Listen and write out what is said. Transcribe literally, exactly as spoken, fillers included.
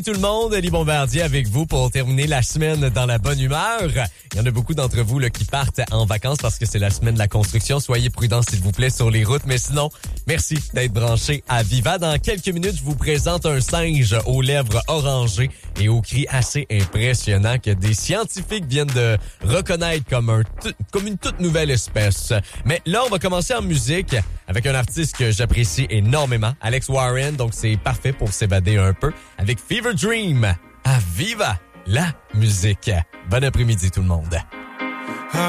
Tout le monde, Elie Bombardier avec vous pour terminer la semaine dans la bonne humeur. Il y en a beaucoup d'entre vous là, qui partent en vacances parce que c'est la semaine de la construction. Soyez prudents, s'il vous plaît, sur les routes. Mais sinon, merci d'être branchés à Viva. Dans quelques minutes, je vous présente un singe aux lèvres orangées et aux cris assez impressionnants que des scientifiques viennent de reconnaître comme, un t- comme une toute nouvelle espèce. Mais là, on va commencer en musique avec un artiste que j'apprécie énormément, Alex Warren. Donc, c'est parfait pour s'évader un peu avec Fever Dream à Viva la musique. Bon après-midi tout le monde.